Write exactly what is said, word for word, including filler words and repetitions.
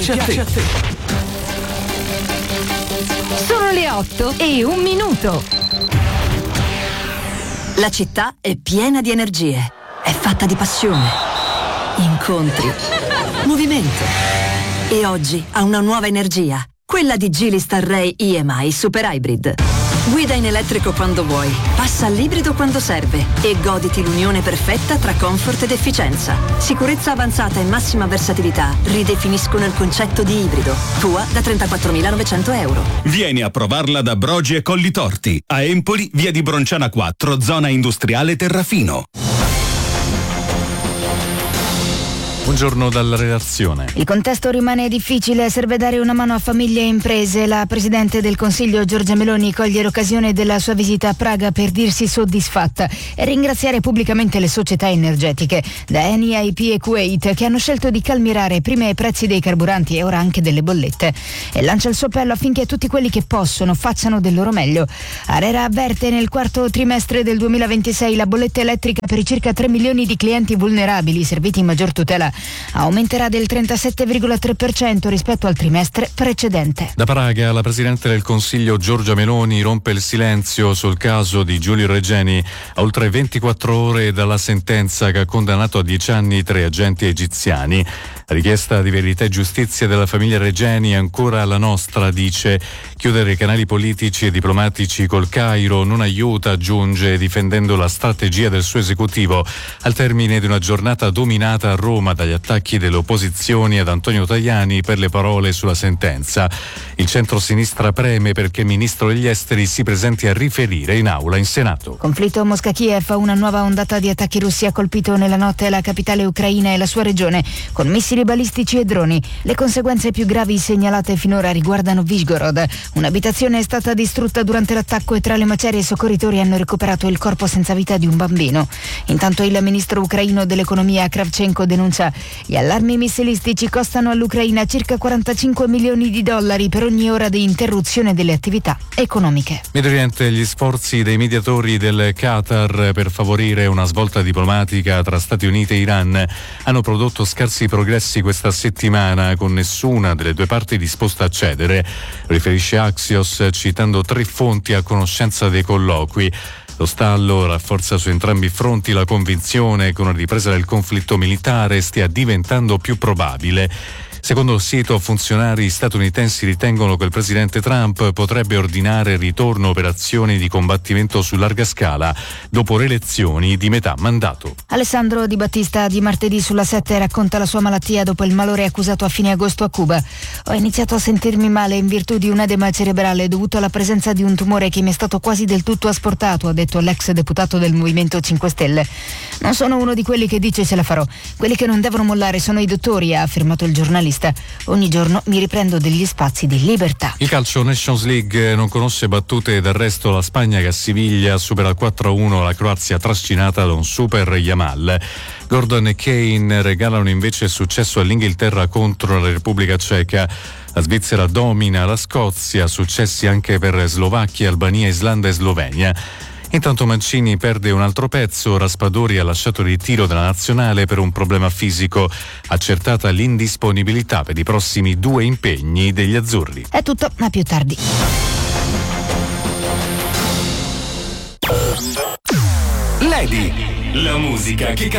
piace a te. Sono le otto e un minuto. La città è piena di energie, è fatta di passione, incontri, movimento. E oggi ha una nuova energia, quella di Geely Starray E M I Super Hybrid. Guida in elettrico quando vuoi, passa all'ibrido quando serve e goditi l'unione perfetta tra comfort ed efficienza. Sicurezza avanzata e massima versatilità ridefiniscono il concetto di ibrido. Tua da trentaquattromilanovecento euro. Vieni a provarla da Brogi e Colli Torti. A Empoli, via di Bronciana quattro, zona industriale Terrafino. Buongiorno dalla redazione. Il contesto rimane difficile, serve dare una mano a famiglie e imprese. La Presidente del Consiglio Giorgia Meloni coglie l'occasione della sua visita a Praga per dirsi soddisfatta e ringraziare pubblicamente le società energetiche, da Eni a I P e Kuwait, che hanno scelto di calmierare prima i prezzi dei carburanti e ora anche delle bollette. E lancia il suo appello affinché tutti quelli che possono facciano del loro meglio. Arera avverte: nel quarto trimestre del duemilaventisei la bolletta elettrica per i circa tre milioni di clienti vulnerabili serviti in maggior tutela aumenterà del trentasette virgola tre per cento rispetto al trimestre precedente. Da Praga la Presidente del Consiglio Giorgia Meloni rompe il silenzio sul caso di Giulio Regeni a oltre ventiquattro ore dalla sentenza che ha condannato a dieci anni tre agenti egiziani. La richiesta di verità e giustizia della famiglia Regeni è ancora la nostra, dice. Chiudere i canali politici e diplomatici col Cairo non aiuta, aggiunge, difendendo la strategia del suo esecutivo al termine di una giornata dominata a Roma dagli attacchi delle opposizioni ad Antonio Tajani per le parole sulla sentenza. Il centro-sinistra preme perché il ministro degli esteri si presenti a riferire in aula in Senato. Conflitto Mosca-Kiev, una nuova ondata di attacchi russi ha colpito nella notte la capitale ucraina e la sua regione con missili balistici e droni. Le conseguenze più gravi segnalate finora riguardano Vyshgorod. Un'abitazione è stata distrutta durante l'attacco e tra le macerie i soccorritori hanno recuperato il corpo senza vita di un bambino. Intanto il ministro ucraino dell'economia Kravchenko denuncia: gli allarmi missilistici costano all'Ucraina circa quarantacinque milioni di dollari per ogni ora di interruzione delle attività economiche. Medio Oriente, gli sforzi dei mediatori del Qatar per favorire una svolta diplomatica tra Stati Uniti e Iran hanno prodotto scarsi progressi questa settimana, con nessuna delle due parti disposta a cedere, riferisce Axios citando tre fonti a conoscenza dei colloqui. Lo stallo rafforza su entrambi i fronti la convinzione che una ripresa del conflitto militare stia diventando più probabile. Secondo il sito, funzionari statunitensi ritengono che il presidente Trump potrebbe ordinare il ritorno operazioni di combattimento su larga scala dopo le elezioni di metà mandato. Alessandro Di Battista di martedì sulla sette racconta la sua malattia dopo il malore accusato a fine agosto a Cuba. Ho iniziato a sentirmi male in virtù di un edema cerebrale dovuto alla presenza di un tumore che mi è stato quasi del tutto asportato, ha detto l'ex deputato del Movimento cinque Stelle. Non sono uno di quelli che dice ce la farò. Quelli che non devono mollare sono i dottori, ha affermato il giornalista. Ogni giorno mi riprendo degli spazi di libertà. Il calcio Nations League non conosce battute d'arresto. La Spagna che a Siviglia supera quattro a uno la Croazia trascinata da un super Yamal. Gordon e Kane regalano invece il successo all'Inghilterra contro la Repubblica Ceca. La Svizzera domina la Scozia, successi anche per Slovacchia, Albania, Islanda e Slovenia. Intanto Mancini perde un altro pezzo. Raspadori ha lasciato il ritiro dalla nazionale per un problema fisico. Accertata l'indisponibilità per i prossimi due impegni degli azzurri. È tutto, a più tardi. Lady, la musica che cambia.